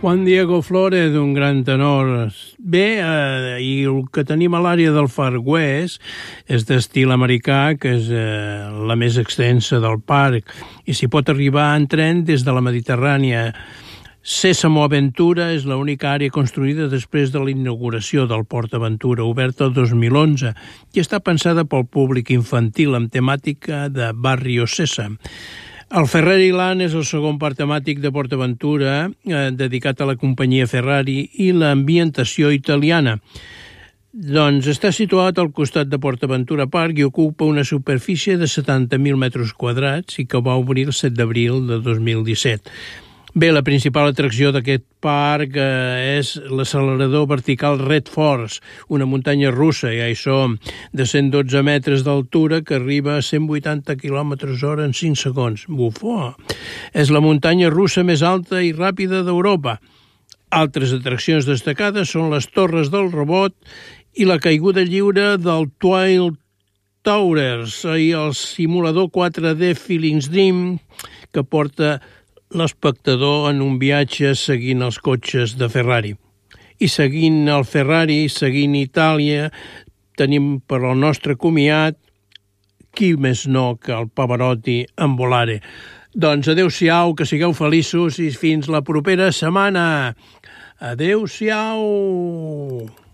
Juan Diego Flórez, un gran tenor. Bé, i el que tenim a l'àrea del Far West és d'estil americà, que és la més extensa del parc, i s'hi pot arribar en tren des de la Mediterrània. Sésamo Aventura és l'única àrea construïda després de la inauguració del Port Aventura, oberta el 2011, i està pensada pel públic infantil amb temàtica de Barrio Sésam. El Ferrari Land és el segon parc temàtic de PortAventura dedicat a la companyia Ferrari i l'ambientació italiana. Doncs està situat al costat de PortAventura Park i ocupa una superfície de 70.000 metres quadrats i que va obrir el 7 d'abril de 2017. Bé, la principal atracció d'aquest parc és l'accelerador vertical Red Force, una muntanya russa, ja hi som, de 112 metres d'altura que arriba a 180 km/h en 5 segons. Bufó! És la muntanya russa més alta i ràpida d'Europa. Altres atraccions destacades són les torres del robot i la caiguda lliure del Twin Towers i el simulador 4D Feelings Dream que porta l'espectador en un viatge seguint els cotxes de Ferrari. I seguint el Ferrari, seguint Itàlia, tenim per al nostre comiat qui més no que el Pavarotti en Volare. Doncs adeu-siau, que sigueu feliços i fins la propera setmana. Adeu-siau!